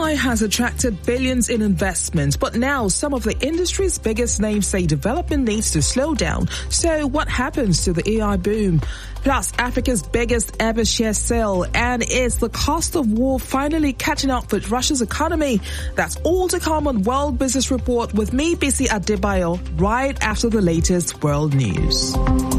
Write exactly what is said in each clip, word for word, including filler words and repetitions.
I has attracted billions in investment, but now some of the industry's biggest names say development needs to slow down. So what happens to the A I boom? Plus, Africa's biggest ever share sale, and is the cost of war finally catching up with Russia's economy? That's all to come on World Business Report with me, Bisi Adebayo, right after the latest world news.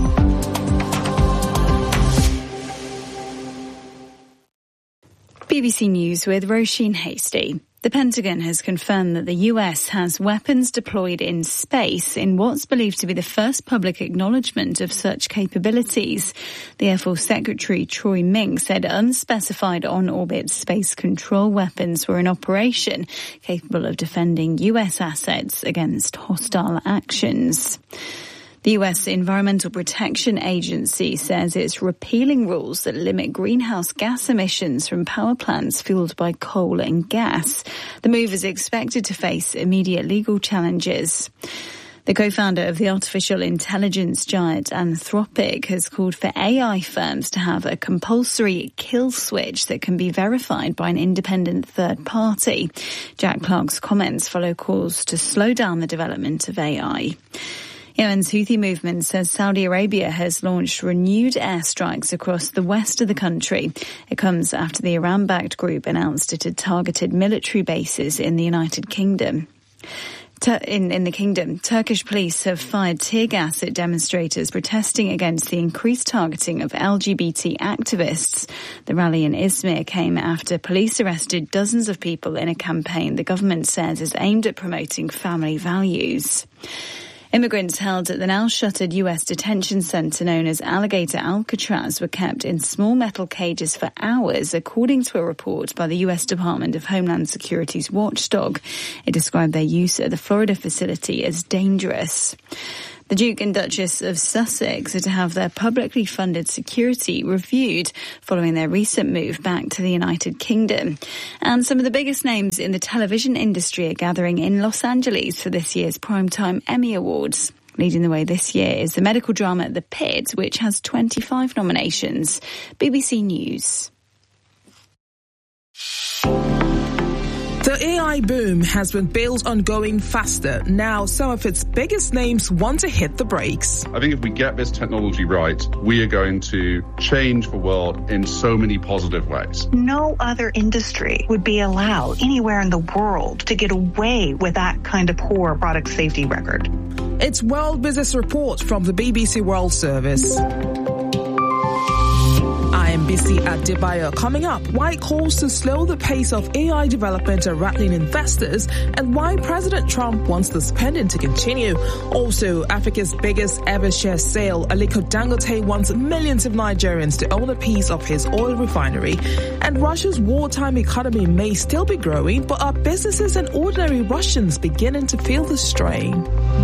B B C News with Roisin Hasty. The Pentagon has confirmed that the U S has weapons deployed in space in what's believed to be the first public acknowledgement of such capabilities. The Air Force Secretary Troy Mink said unspecified on-orbit space control weapons were in operation, capable of defending U S assets against hostile actions. The U S Environmental Protection Agency says it's repealing rules that limit greenhouse gas emissions from power plants fueled by coal and gas. The move is expected to face immediate legal challenges. The co-founder of the artificial intelligence giant Anthropic has called for A I firms to have a compulsory kill switch that can be verified by an independent third party. Jack Clark's comments follow calls to slow down the development of A I. Yemen's Houthi movement says Saudi Arabia has launched renewed airstrikes across the west of the country. It comes after the Iran-backed group announced it had targeted military bases in the United Kingdom. In, in the kingdom, Turkish police have fired tear gas at demonstrators protesting against the increased targeting of L G B T activists. The rally in Izmir came after police arrested dozens of people in a campaign the government says is aimed at promoting family values. Immigrants held at the now-shuttered U S detention center known as Alligator Alcatraz were kept in small metal cages for hours, according to a report by the U S Department of Homeland Security's watchdog. It described their use at the Florida facility as dangerous. The Duke and Duchess of Sussex are to have their publicly funded security reviewed following their recent move back to the United Kingdom. And some of the biggest names in the television industry are gathering in Los Angeles for this year's Primetime Emmy Awards. Leading the way this year is the medical drama The Pit, which has twenty-five nominations. B B C News. The A I boom has been built on going faster. Now, some of its biggest names want to hit the brakes. I think if we get this technology right, we are going to change the world in so many positive ways. No other industry would be allowed anywhere in the world to get away with that kind of poor product safety record. It's World Business Report from the B B C World Service. I am Bisi Adebayo. Coming up, why calls to slow the pace of A I development are rattling investors, and why President Trump wants the spending to continue. Also, Africa's biggest ever share sale, Aliko Dangote wants millions of Nigerians to own a piece of his oil refinery. And Russia's wartime economy may still be growing, but are businesses and ordinary Russians beginning to feel the strain?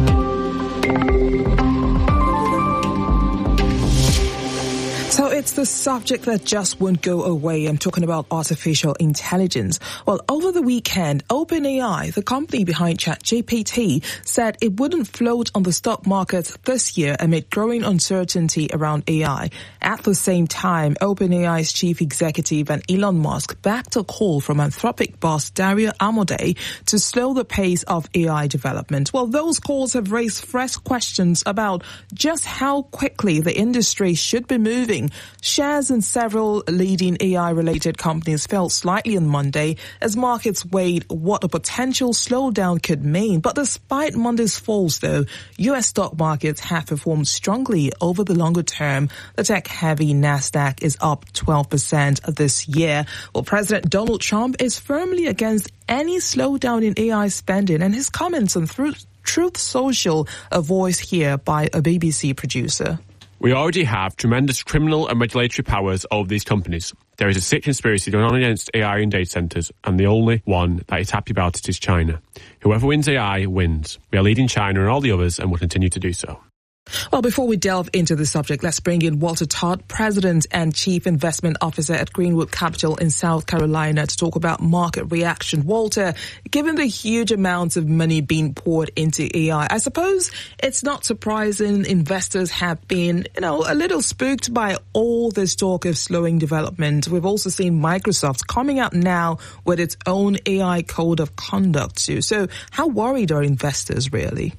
So it's the subject that just won't go away. I'm talking about artificial intelligence. Well, over the weekend, OpenAI, the company behind ChatGPT, said it wouldn't float on the stock market this year amid growing uncertainty around A I. At the same time, OpenAI's chief executive and Elon Musk backed a call from Anthropic boss Dario Amodei to slow the pace of A I development. Well, those calls have raised fresh questions about just how quickly the industry should be moving. Shares in several leading A I-related companies fell slightly on Monday as markets weighed what a potential slowdown could mean. But despite Monday's falls, though, U S stock markets have performed strongly over the longer term. The tech-heavy Nasdaq is up twelve percent this year. Well, President Donald Trump is firmly against any slowdown in A I spending, and his comments on Truth, Truth Social are voiced here by a B B C producer. We already have tremendous criminal and regulatory powers over these companies. There is a sick conspiracy going on against A I and data centres, and the only one that is happy about it is China. Whoever wins A I wins. We are leading China and all the others and will continue to do so. Well, before we delve into the subject, let's bring in Walter Todd, President and Chief Investment Officer at Greenwood Capital in South Carolina, to talk about market reaction. Walter, given the huge amounts of money being poured into A I, I suppose it's not surprising investors have been, you know, a little spooked by all this talk of slowing development. We've also seen Microsoft coming out now with its own A I code of conduct too. So how worried are investors really?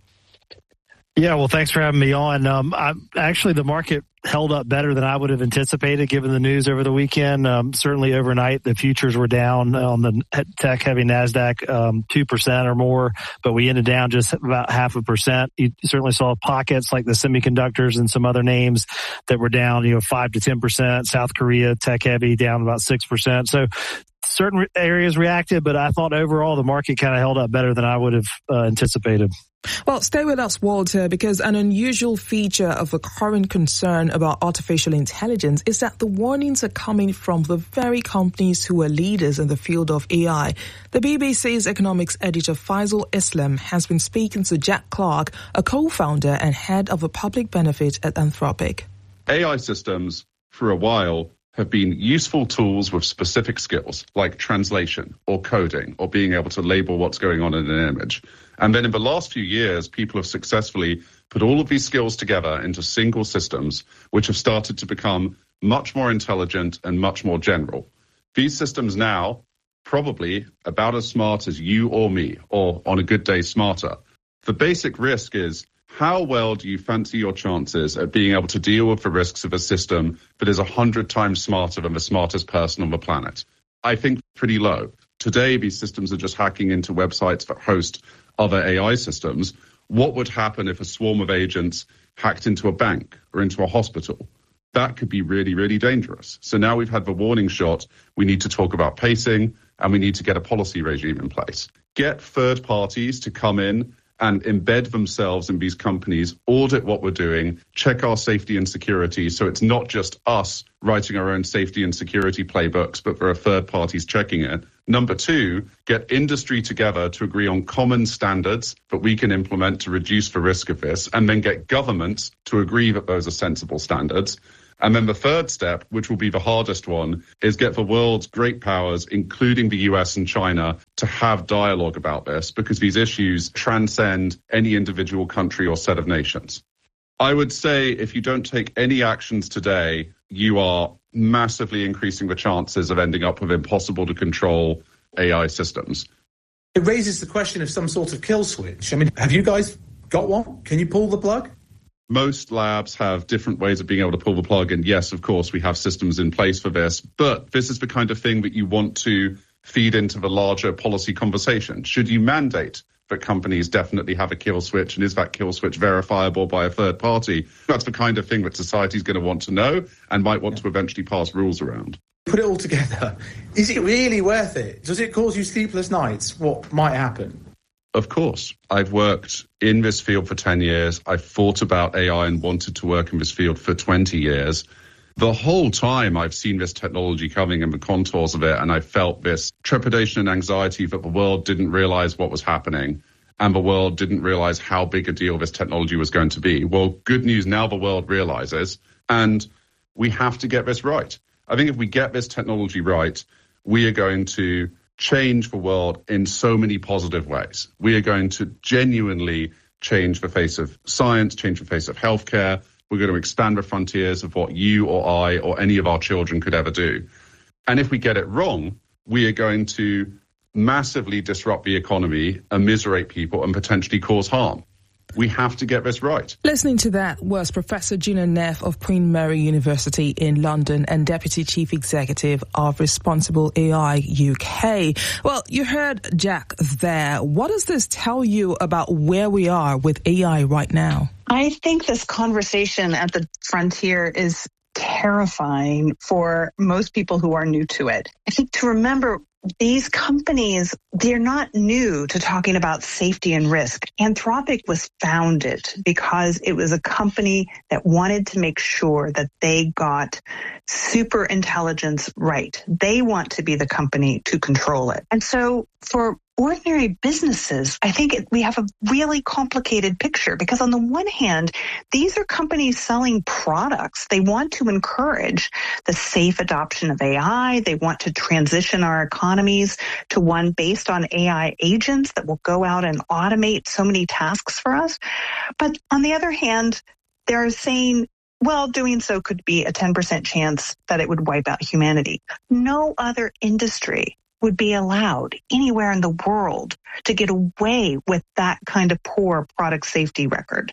Yeah, well, thanks for having me on. Um, I, actually, the market held up better than I would have anticipated given the news over the weekend. Um, certainly overnight, the futures were down on the tech-heavy NASDAQ um, two percent or more, but we ended down just about half a percent. You certainly saw pockets like the semiconductors and some other names that were down, you know, five to ten percent. South Korea, tech-heavy, down about six percent. So certain areas reacted, but I thought overall the market kind of held up better than I would have uh, anticipated. Well, stay with us, Walter, because an unusual feature of the current concern about artificial intelligence is that the warnings are coming from the very companies who are leaders in the field of A I. The B B C's economics editor Faisal Islam has been speaking to Jack Clark, a co-founder and head of a public benefit at Anthropic. A I systems, for a while, have been useful tools with specific skills like translation or coding or being able to label what's going on in an image. And then in the last few years, people have successfully put all of these skills together into single systems, which have started to become much more intelligent and much more general. These systems now, probably about as smart as you or me, or on a good day, smarter. The basic risk is, how well do you fancy your chances at being able to deal with the risks of a system that is a hundred times smarter than the smartest person on the planet? I think pretty low. Today, these systems are just hacking into websites that host other A I systems. What would happen if a swarm of agents hacked into a bank or into a hospital? That could be really, really dangerous. So now we've had the warning shot. We need to talk about pacing and we need to get a policy regime in place. Get third parties to come in and embed themselves in these companies, audit what we're doing, check our safety and security. So it's not just us writing our own safety and security playbooks, but there are third parties checking it. Number two, get industry together to agree on common standards that we can implement to reduce the risk of this, and then get governments to agree that those are sensible standards. And then the third step, which will be the hardest one, is get the world's great powers, including the U S and China, to have dialogue about this, because these issues transcend any individual country or set of nations. I would say if you don't take any actions today, you are massively increasing the chances of ending up with impossible to control A I systems. It raises the question of some sort of kill switch. I mean, have you guys got one? Can you pull the plug? Most labs have different ways of being able to pull the plug. And yes, of course, we have systems in place for this. But this is the kind of thing that you want to feed into the larger policy conversation. Should you mandate that companies definitely have a kill switch? And is that kill switch verifiable by a third party? That's the kind of thing that society is going to want to know and might want yeah. to eventually pass rules around. Put it all together. Is it really worth it? Does it cause you sleepless nights? What might happen? Of course. I've worked in this field for ten years. I've thought about A I and wanted to work in this field for twenty years. The whole time I've seen this technology coming and the contours of it, and I felt this trepidation and anxiety that the world didn't realize what was happening and the world didn't realize how big a deal this technology was going to be. Well, good news, now the world realizes, and we have to get this right. I think if we get this technology right, we are going to change the world in so many positive ways. We are going to genuinely change the face of science, change the face of healthcare. We're going to expand the frontiers of what you or I or any of our children could ever do. And if we get it wrong, we are going to massively disrupt the economy, immiserate people, and potentially cause harm. We have to get this right. Listening to that was Professor Gina Neff of Queen Mary University in London and Deputy Chief Executive of Responsible A I U K. Well, you heard Jack there. What does this tell you about where we are with A I right now? I think this conversation at the frontier is terrifying for most people who are new to it. I think to remember, these companies, they're not new to talking about safety and risk. Anthropic was founded because it was a company that wanted to make sure that they got super intelligence right. They want to be the company to control it. And so for ordinary businesses, I think it, we have a really complicated picture because on the one hand, these are companies selling products. They want to encourage the safe adoption of A I. They want to transition our economies to one based on A I agents that will go out and automate so many tasks for us. But on the other hand, they're saying, well, doing so could be a ten percent chance that it would wipe out humanity. No other industry would be allowed anywhere in the world to get away with that kind of poor product safety record.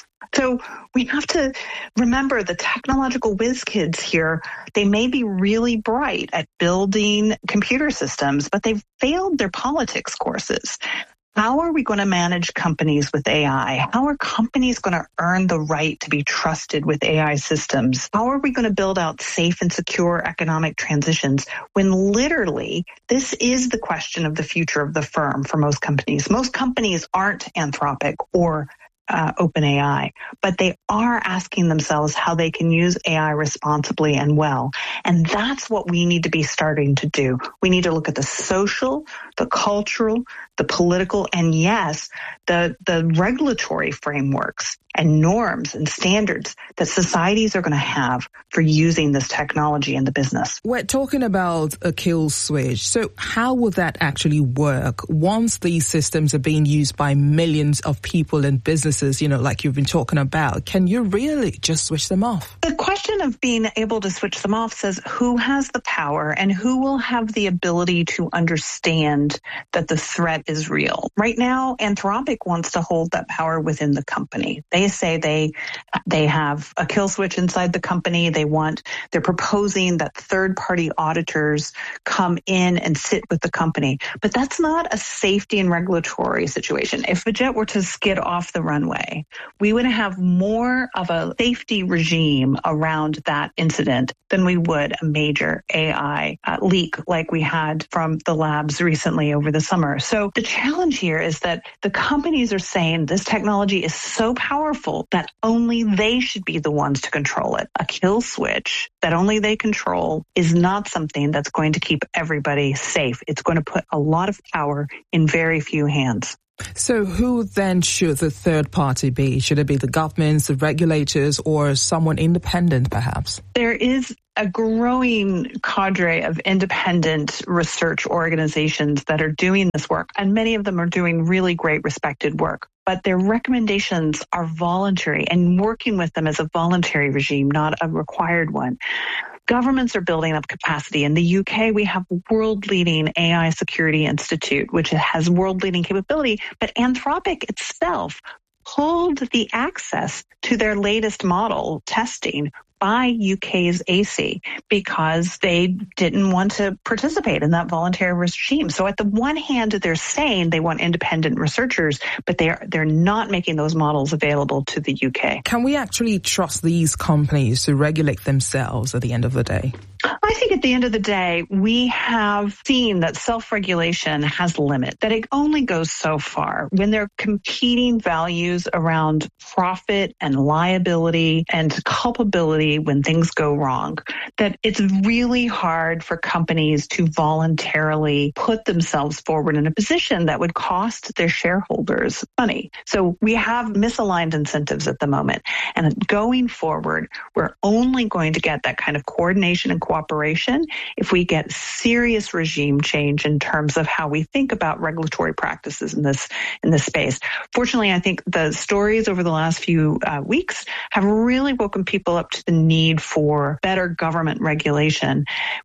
So we have to remember the technological whiz kids here. They may be really bright at building computer systems, but they've failed their politics courses. How are we going to manage companies with A I? How are companies going to earn the right to be trusted with A I systems? How are we going to build out safe and secure economic transitions when literally this is the question of the future of the firm for most companies? Most companies aren't Anthropic or Uh, OpenAI, but they are asking themselves how they can use A I responsibly and well. And that's what we need to be starting to do. We need to look at the social, the cultural, the political, and yes, the, the regulatory frameworks and norms and standards that societies are going to have for using this technology in the business. We're talking about a kill switch. So how will that actually work once these systems are being used by millions of people and businesses, you know, like you've been talking about? Can you really just switch them off? The question of being able to switch them off says who has the power and who will have the ability to understand that the threat is real. Right now, Anthropic wants to hold that power within the company. They say they they have a kill switch inside the company. They want, they're proposing that third-party auditors come in and sit with the company. But that's not a safety and regulatory situation. If a jet were to skid off the runway, we would have more of a safety regime around that incident than we would a major A I uh, leak like we had from the labs recently over the summer. So the challenge here is that the companies are saying this technology is so powerful that only they should be the ones to control it. A kill switch that only they control is not something that's going to keep everybody safe. It's going to put a lot of power in very few hands. So who then should the third party be? Should it be the governments, the regulators, or someone independent perhaps? There is a growing cadre of independent research organizations that are doing this work, and many of them are doing really great respected work. But their recommendations are voluntary, and working with them as a voluntary regime, not a required one. Governments are building up capacity. In the U K, we have world-leading A I Security Institute, which has world-leading capability, but Anthropic itself pulled the access to their latest model testing by U K's A C because they didn't want to participate in that voluntary regime. So at the one hand, they're saying they want independent researchers, but they're they're not making those models available to the U K. Can we actually trust these companies to regulate themselves at the end of the day? I think at the end of the day, we have seen that self-regulation has limit, that it only goes so far. When there are competing values around profit and liability and culpability when things go wrong, that it's really hard for companies to voluntarily put themselves forward in a position that would cost their shareholders money. So we have misaligned incentives at the moment. And going forward, we're only going to get that kind of coordination and cooperation if we get serious regime change in terms of how we think about regulatory practices in this in this space. Fortunately, I think the stories over the last few uh, weeks have really woken people up to the need for better government regulation.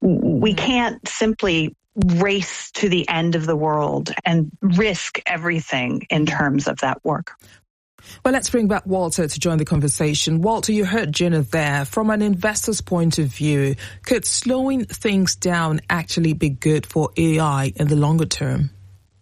We can't simply race to the end of the world and risk everything in terms of that work. Well, let's bring back Walter to join the conversation. Walter, you heard Gina there. From an investor's point of view, could slowing things down actually be good for A I in the longer term?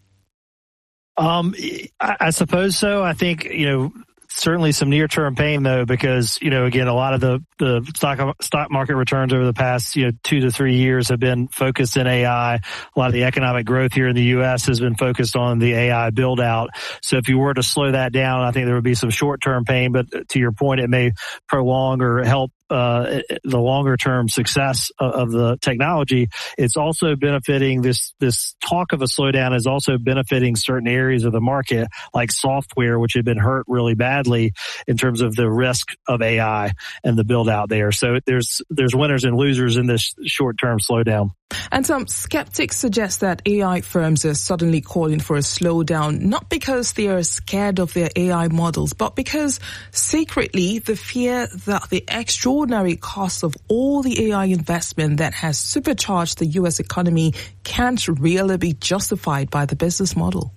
Um, I, I suppose so. I think, you know, certainly some near-term pain, though, because, you know, again, a lot of the, the stock stock market returns over the past, you know, two to three years have been focused in A I. A lot of the economic growth here in the U S has been focused on the A I build-out. So if you were to slow that down, I think there would be some short-term pain, but to your point, it may prolong or help uh, the longer term success of, of the technology, it's also benefiting this, this talk of a slowdown is also benefiting certain areas of the market like software, which had been hurt really badly in terms of the risk of A I and the build out there. So there's, there's winners and losers in this short term slowdown. And some skeptics suggest that A I firms are suddenly calling for a slowdown, not because they are scared of their A I models, but because secretly the fear that the extraordinary cost of all the A I investment that has supercharged the U S economy can't really be justified by the business model.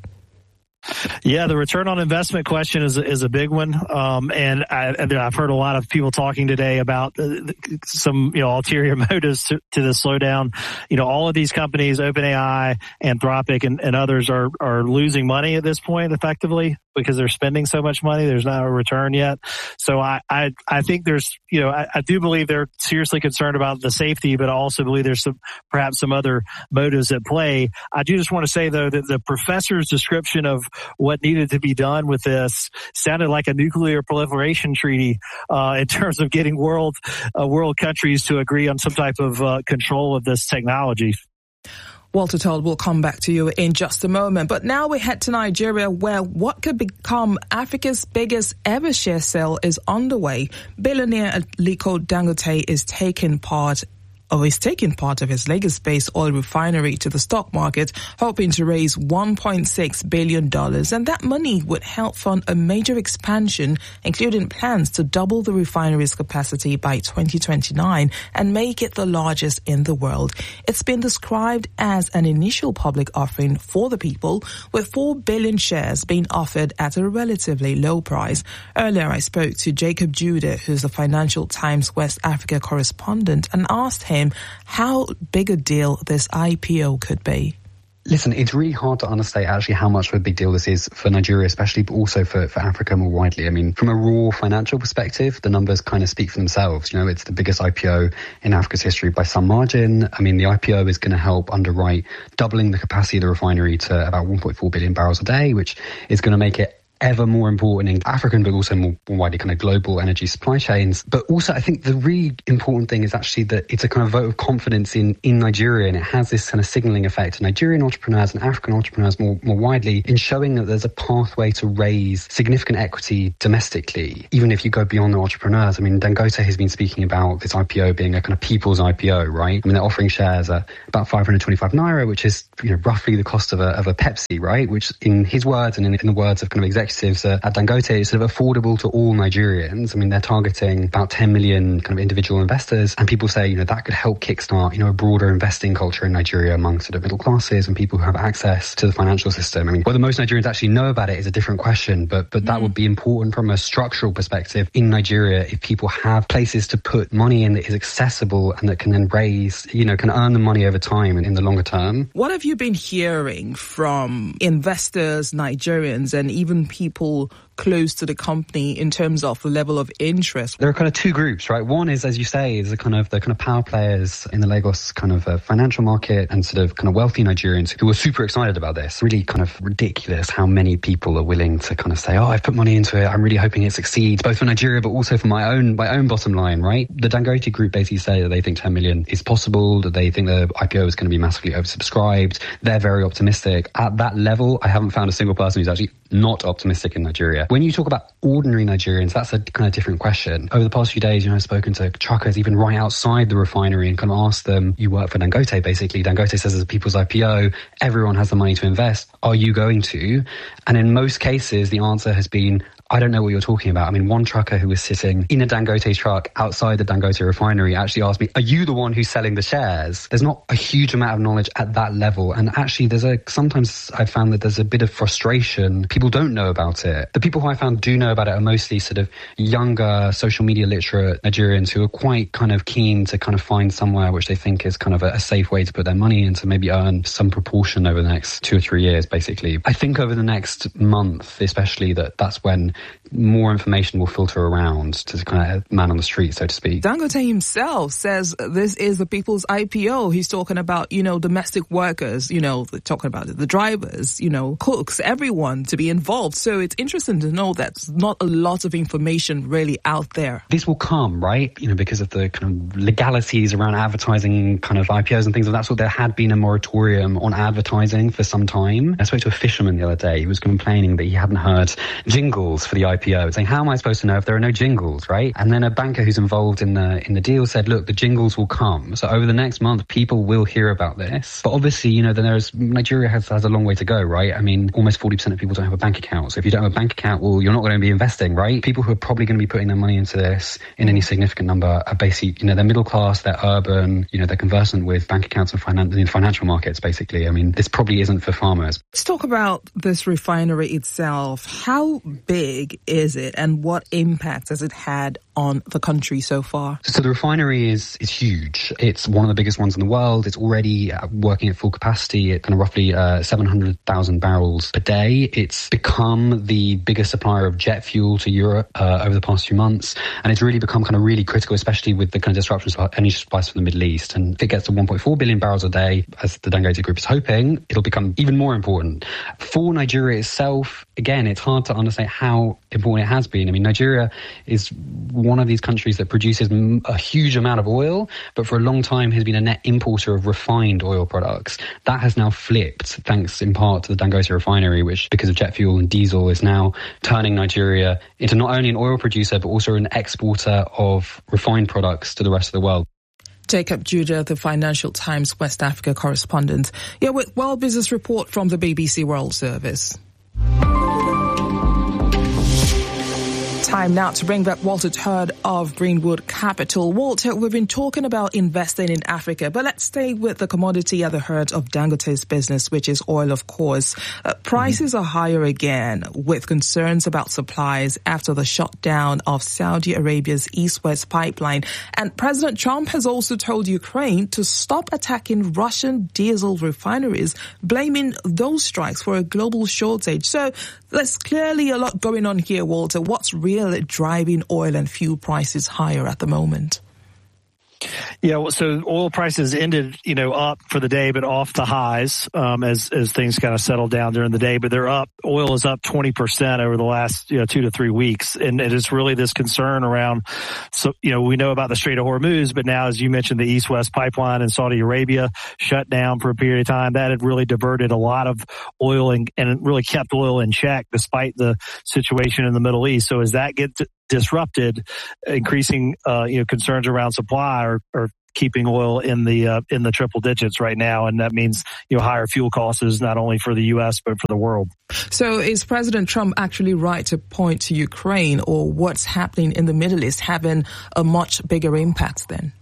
Yeah, the return on investment question is is a big one, um, and I, I've heard a lot of people talking today about uh, some you know ulterior motives to, to the slowdown. You know, all of these companies, OpenAI, Anthropic, and, and others are are losing money at this point, effectively, because they're spending so much money. There's not a return yet. So I I, I think there's you know I, I do believe they're seriously concerned about the safety, but I also believe there's some perhaps some other motives at play. I do just want to say though that the professor's description of what needed to be done with this sounded like a nuclear proliferation treaty uh, in terms of getting world uh, world countries to agree on some type of uh, control of this technology. Walter Todd will come back to you in just a moment. But now we head to Nigeria, where what could become Africa's biggest ever share sale is underway. Billionaire Aliko Dangote is taking part or is taking part of his Lagos-based oil refinery to the stock market, hoping to raise one point six billion dollars. And that money would help fund a major expansion, including plans to double the refinery's capacity by twenty twenty-nine and make it the largest in the world. It's been described as an initial public offering for the people, with four billion shares being offered at a relatively low price. Earlier, I spoke to Jacob Judah, who's the Financial Times West Africa correspondent, and asked him how big a deal this I P O could be. Listen, it's really hard to understate actually how much of a big deal this is for Nigeria, especially, but also for, for Africa more widely. I mean, from a raw financial perspective, the numbers kind of speak for themselves. You know, it's the biggest I P O in Africa's history by some margin. I mean, the I P O is going to help underwrite doubling the capacity of the refinery to about one point four billion barrels a day, which is going to make it ever more important in African, but also more, more widely kind of global energy supply chains. But also, I think the really important thing is actually that it's a kind of vote of confidence in, in Nigeria, and it has this kind of signaling effect to Nigerian entrepreneurs and African entrepreneurs more, more widely in showing that there's a pathway to raise significant equity domestically, even if you go beyond the entrepreneurs. I mean, Dangote has been speaking about this I P O being a kind of people's I P O, right? I mean, they're offering shares at about five hundred twenty-five naira, which is, you know, roughly the cost of a, of a Pepsi, right? Which in his words and in, in the words of kind of executives Uh, at Dangote is sort of affordable to all Nigerians. I mean, they're targeting about ten million kind of individual investors, and people say, you know, that could help kickstart, you know, a broader investing culture in Nigeria among sort of middle classes and people who have access to the financial system. I mean, whether most Nigerians actually know about it is a different question, but but that mm. would be important from a structural perspective in Nigeria if people have places to put money in that is accessible and that can then raise, you know, can earn the money over time and in the longer term. What have you been hearing from investors, Nigerians, and even people close to the company in terms of the level of interest? There are kind of two groups, right? One is, as you say, is the kind of the kind of power players in the Lagos kind of uh, financial market and sort of kind of wealthy Nigerians who are super excited about this. Really kind of ridiculous how many people are willing to kind of say, oh, I've put money into it. I'm really hoping it succeeds, both for Nigeria, but also for my own, my own bottom line, right? The Dangote group basically say that they think ten million is possible, that they think the I P O is going to be massively oversubscribed. They're very optimistic. At that level, I haven't found a single person who's actually not optimistic in Nigeria. When you talk about ordinary Nigerians, that's a kind of different question. Over the past few days, you know, I've spoken to truckers even right outside the refinery and kind of asked them, you work for Dangote, basically. Dangote says it's a people's I P O. Everyone has the money to invest. Are you going to? And in most cases, the answer has been, I don't know what you're talking about. I mean, one trucker who was sitting in a Dangote truck outside the Dangote refinery actually asked me, are you the one who's selling the shares? There's not a huge amount of knowledge at that level. And actually, there's a, sometimes I've found that there's a bit of frustration. People don't know about it. The people who I found do know about it are mostly sort of younger, social media literate Nigerians who are quite kind of keen to kind of find somewhere which they think is kind of a, a safe way to put their money and to maybe earn some proportion over the next two or three years, basically. I think over the next month, especially, that that's when more information will filter around to the kind of man on the street, so to speak. Dangote himself says this is the people's I P O. He's talking about, you know, domestic workers, you know, talking about the drivers, you know, cooks, everyone to be involved. So it's interesting to know that not a lot of information really out there. This will come, right? You know, because of the kind of legalities around advertising kind of I P Os and things of that sort. There had been a moratorium on advertising for some time. I spoke to a fisherman the other day. He was complaining that he hadn't heard jingles for the I P O, saying, how am I supposed to know if there are no jingles, right? And then a banker who's involved in the in the deal said, look, the jingles will come. So over the next month, people will hear about this. But obviously, you know, then there's Nigeria has, has a long way to go, right? I mean, almost forty percent of people don't have a bank account. So if you don't have a bank account, well, you're not going to be investing, right? People who are probably going to be putting their money into this in any significant number are basically, you know, they're middle class, they're urban, you know, they're conversant with bank accounts and finan- in financial markets, basically. I mean, this probably isn't for farmers. Let's talk about this refinery itself. How big is it and what impact has it had on the country so far? So the refinery is is huge. It's one of the biggest ones in the world. It's already uh, working at full capacity at kind of roughly uh, seven hundred thousand barrels a day. It's become the biggest supplier of jet fuel to Europe uh, over the past few months. And it's really become kind of really critical, especially with the kind of disruptions of energy supplies from the Middle East. And if it gets to one point four billion barrels a day, as the Dangote Group is hoping, it'll become even more important. For Nigeria itself, again, it's hard to understand how important it has been. I mean, Nigeria is one of these countries that produces a huge amount of oil, but for a long time has been a net importer of refined oil products. That has now flipped, thanks in part to the Dangote refinery, which, because of jet fuel and diesel, is now turning Nigeria into not only an oil producer, but also an exporter of refined products to the rest of the world. Jacob Judah, the Financial Times West Africa correspondent. Yeah, with World Business Report from the B B C World Service. Time now to bring back Walter Turd of Greenwood Capital. Walter, we've been talking about investing in Africa, but let's stay with the commodity at the heart of Dangote's business, which is oil, of course. Uh, prices mm-hmm. are higher again, with concerns about supplies after the shutdown of Saudi Arabia's East-West pipeline. And President Trump has also told Ukraine to stop attacking Russian diesel refineries, blaming those strikes for a global shortage. So there's clearly a lot going on here, Walter. What's really driving oil and fuel prices higher at the moment? Yeah, well, so oil prices ended, you know, up for the day, but off the highs um, as as things kind of settled down during the day. But they're up. Oil is up twenty percent over the last, you know, two to three weeks, and it is really this concern around. So, you know, we know about the Strait of Hormuz, but now, as you mentioned, the East-West pipeline in Saudi Arabia shut down for a period of time. That had really diverted a lot of oil and and it really kept oil in check despite the situation in the Middle East. So as that gets disrupted, increasing uh, you know concerns around supply are, are keeping oil in the uh, in the triple digits right now, and that means you know higher fuel costs not only for the U S but for the world. So is President Trump actually right to point to Ukraine or what's happening in the Middle East having a much bigger impact then?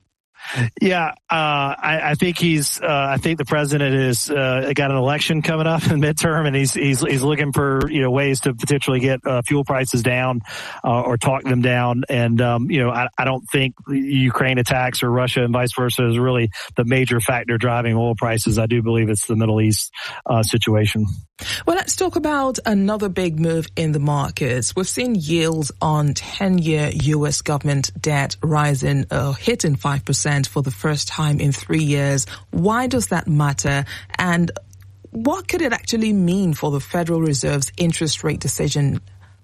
Yeah, uh, I, I think he's. Uh, I think the president is uh, got an election coming up in midterm, and he's he's he's looking for you know ways to potentially get uh, fuel prices down uh, or talk them down. And um, you know, I, I don't think Ukraine attacks or Russia and vice versa is really the major factor driving oil prices. I do believe it's the Middle East uh, situation. Well, let's talk about another big move in the markets. We've seen yields on ten-year U S government debt rising, uh, hitting five percent for the first time in three years. Why does that matter? And what could it actually mean for the Federal Reserve's interest rate decision?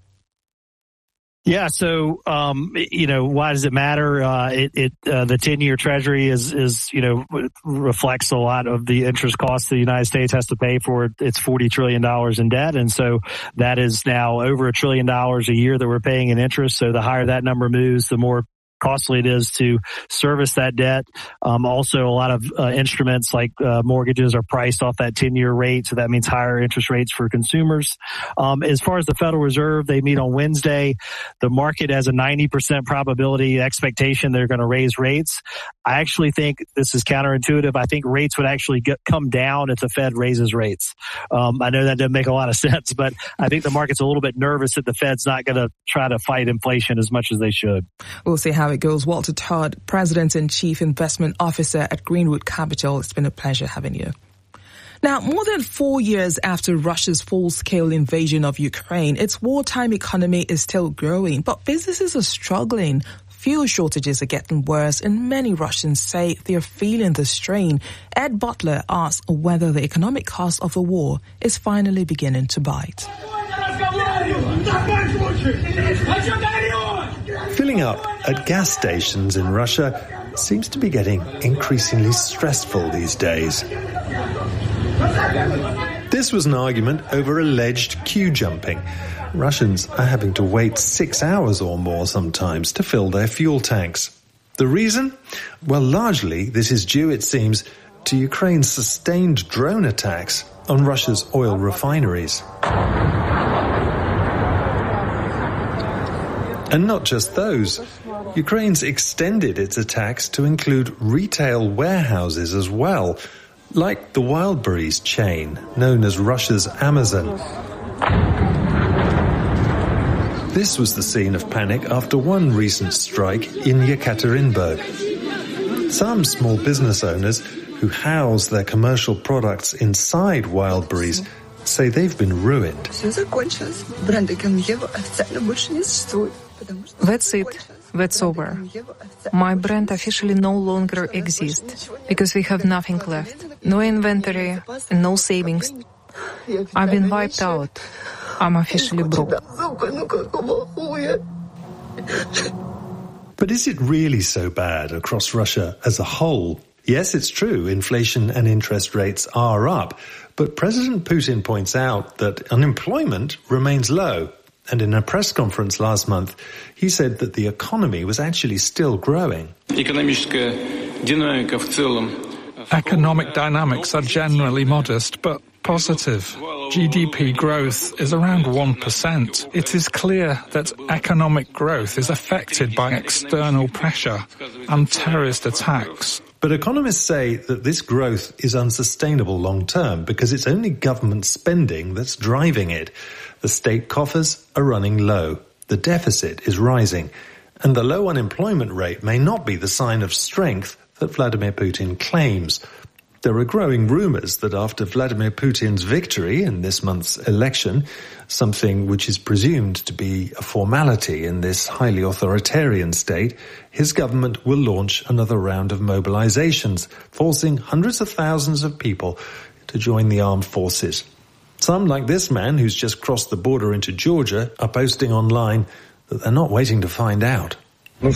Yeah, so um, you know, why does it matter? Uh, it, it uh, the ten-year Treasury is is you know reflects a lot of the interest costs the United States has to pay for its forty trillion dollars in debt, and so that is now over a trillion dollars a year that we're paying in interest. So the higher that number moves, the more costly it is to service that debt. Um, also, a lot of uh, instruments like uh, mortgages are priced off that ten-year rate, so that means higher interest rates for consumers. Um, as far as the Federal Reserve, they meet on Wednesday. The market has a ninety percent probability expectation they're going to raise rates. I actually think this is counterintuitive. I think rates would actually get, come down if the Fed raises rates. Um, I know that doesn't make a lot of sense, but I think the market's a little bit nervous that the Fed's not going to try to fight inflation as much as they should. We'll see how it goes. Walter Todd, President and Chief Investment Officer at Greenwood Capital. It's been a pleasure having you. Now, more than four years after Russia's full-scale invasion of Ukraine, its wartime economy is still growing, but businesses are struggling. Fuel shortages are getting worse, and many Russians say they're feeling the strain. Ed Butler asks whether the economic cost of the war is finally beginning to bite. Filling up at gas stations in Russia seems to be getting increasingly stressful these days. This was an argument over alleged queue jumping. Russians are having to wait six hours or more sometimes to fill their fuel tanks. The reason? Well, largely this is due, it seems, to Ukraine's sustained drone attacks on Russia's oil refineries. And not just those. Ukraine's extended its attacks to include retail warehouses as well, like the Wildberries chain, known as Russia's Amazon. This was the scene of panic after one recent strike in Yekaterinburg. Some small business owners who house their commercial products inside Wildberries say they've been ruined. That's it. That's over. My brand officially no longer exists because we have nothing left. No inventory and no savings. I've been wiped out. I'm officially broke. But is it really so bad across Russia as a whole? Yes, it's true, inflation and interest rates are up, but President Putin points out that unemployment remains low. And in a press conference last month, he said that the economy was actually still growing. Economic dynamics are generally modest, but positive. G D P growth is around one percent. It is clear that economic growth is affected by external pressure and terrorist attacks. But economists say that this growth is unsustainable long term because it's only government spending that's driving it. The state coffers are running low. The deficit is rising. And the low unemployment rate may not be the sign of strength that Vladimir Putin claims. There are growing rumors that after Vladimir Putin's victory in this month's election, something which is presumed to be a formality in this highly authoritarian state, his government will launch another round of mobilizations, forcing hundreds of thousands of people to join the armed forces. Some, like this man who's just crossed the border into Georgia, are posting online that they're not waiting to find out. Folks,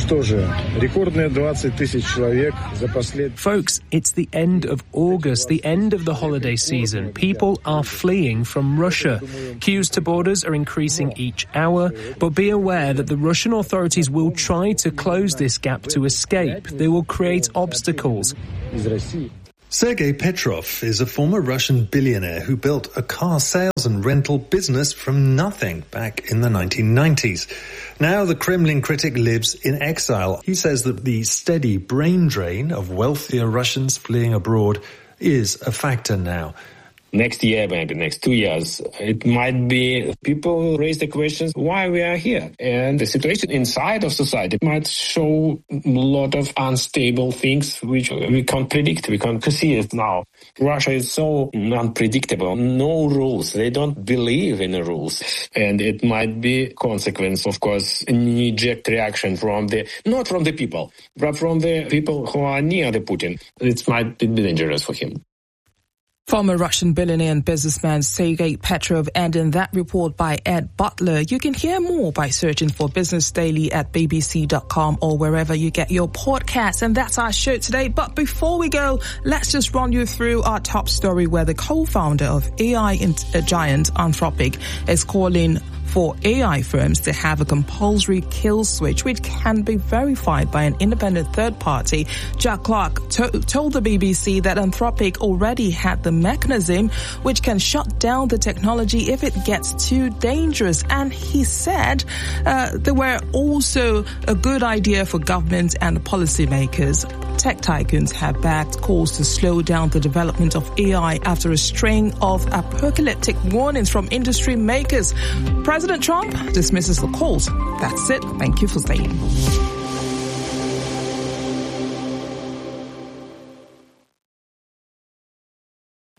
it's the end of August, the end of the holiday season. People are fleeing from Russia. Queues to borders are increasing each hour, but be aware that the Russian authorities will try to close this gap to escape. They will create obstacles. Sergei Petrov is a former Russian billionaire who built a car sales and rental business from nothing back in the nineteen nineties. Now the Kremlin critic lives in exile. He says that the steady brain drain of wealthier Russians fleeing abroad is a factor now. Next year, maybe next two years, it might be people raise the questions why we are here. And the situation inside of society might show a lot of unstable things which we can't predict. We can't see it now. Russia is so unpredictable. No rules. They don't believe in the rules. And it might be consequence, of course, a knee-jerk reaction from the, not from the people, but from the people who are near the Putin. It might be dangerous for him. Former Russian billionaire and businessman Sergei Petrov, and in that report by Ed Butler. You can hear more by searching for Business Daily at b b c dot com or wherever you get your podcasts. And that's our show today. But before we go, let's just run you through our top story where the co-founder of A I giant Anthropic is calling for A I firms to have a compulsory kill switch, which can be verified by an independent third party. Jack Clark to- told the B B C that Anthropic already had the mechanism which can shut down the technology if it gets too dangerous. And he said uh, they were also a good idea for government and policymakers. Tech tycoons have backed calls to slow down the development of A I after a string of apocalyptic warnings from industry makers. President Trump dismisses the calls. That's it. Thank you for staying.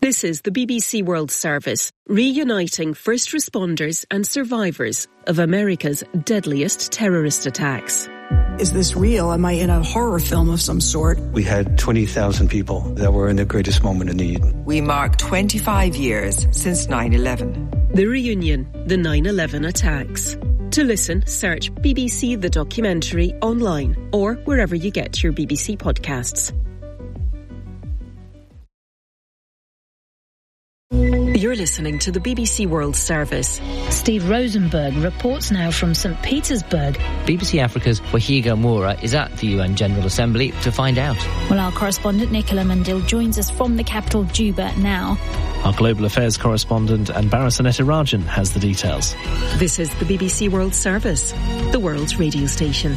This is the B B C World Service, reuniting first responders and survivors of America's deadliest terrorist attacks. Is this real? Am I in a horror film of some sort? We had twenty thousand people that were in the greatest moment of need. We mark twenty-five years since nine eleven. The reunion, the nine eleven attacks. To listen, search B B C The Documentary online or wherever you get your B B C podcasts. You're listening to the B B C World Service. Steve Rosenberg reports now from Saint Petersburg. B B C Africa's Wahiga Moura is at the U N General Assembly to find out. Well, our correspondent Nicola Mandil joins us from the capital, Juba, now. Our global affairs correspondent Anbara Sanetarajan has the details. This is the B B C World Service, the world's radio station.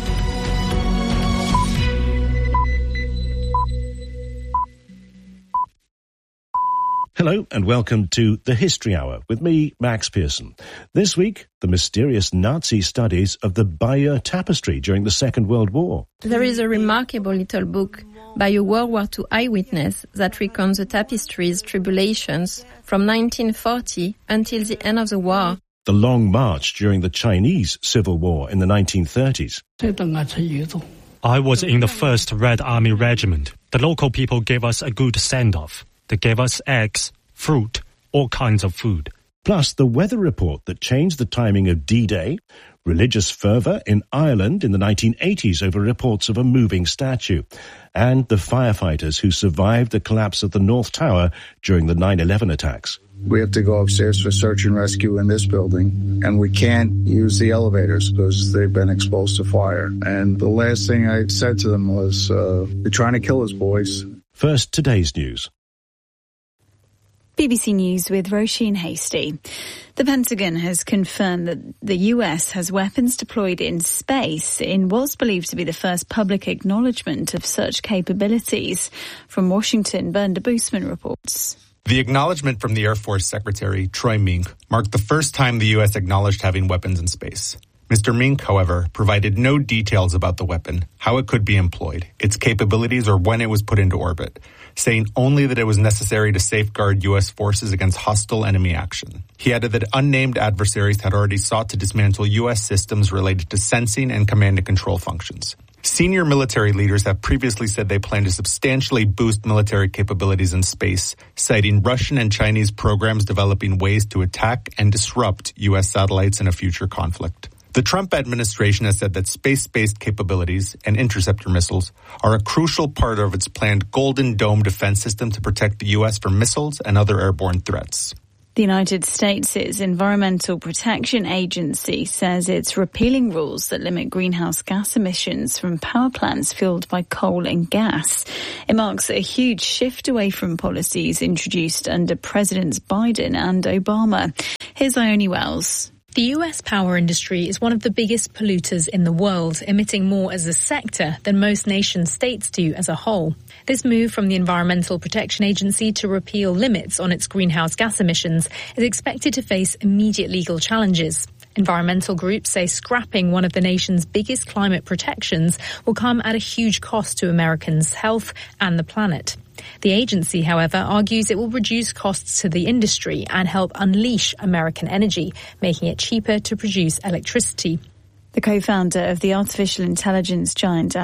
Hello and welcome to The History Hour with me, Max Pearson. This week, the mysterious Nazi studies of the Bayeux Tapestry during the Second World War. There is a remarkable little book by a World War Two eyewitness that recounts the tapestry's tribulations from nineteen forty until the end of the war. The Long March during the Chinese Civil War in the nineteen thirties. I was in the first Red Army Regiment. The local people gave us a good send-off. They gave us eggs, fruit, all kinds of food. Plus the weather report that changed the timing of D-Day, religious fervour in Ireland in the nineteen eighties over reports of a moving statue, and the firefighters who survived the collapse of the North Tower during the nine eleven attacks. We have to go upstairs for search and rescue in this building, and we can't use the elevators because they've been exposed to fire. And the last thing I said to them was, uh, they're trying to kill us, boys. First, today's news. B B C News with Roisin Hastie. The Pentagon has confirmed that the U S has weapons deployed in space in what's believed to be the first public acknowledgement of such capabilities. From Washington, Bern de Boosman reports. The acknowledgement from the Air Force Secretary, Troy Mink, marked the first time the U S acknowledged having weapons in space. Mister Mink, however, provided no details about the weapon, how it could be employed, its capabilities, or when it was put into orbit, saying only that it was necessary to safeguard U S forces against hostile enemy action. He added that unnamed adversaries had already sought to dismantle U S systems related to sensing and command and control functions. Senior military leaders have previously said they plan to substantially boost military capabilities in space, citing Russian and Chinese programs developing ways to attack and disrupt U S satellites in a future conflict. The Trump administration has said that space-based capabilities and interceptor missiles are a crucial part of its planned Golden Dome defense system to protect the U S from missiles and other airborne threats. The United States' Environmental Protection Agency says it's repealing rules that limit greenhouse gas emissions from power plants fueled by coal and gas. It marks a huge shift away from policies introduced under Presidents Biden and Obama. Here's Ione Wells. The U S power industry is one of the biggest polluters in the world, emitting more as a sector than most nation states do as a whole. This move from the Environmental Protection Agency to repeal limits on its greenhouse gas emissions is expected to face immediate legal challenges. Environmental groups say scrapping one of the nation's biggest climate protections will come at a huge cost to Americans' health and the planet. The agency, however, argues it will reduce costs to the industry and help unleash American energy, making it cheaper to produce electricity. The co-founder of the artificial intelligence giant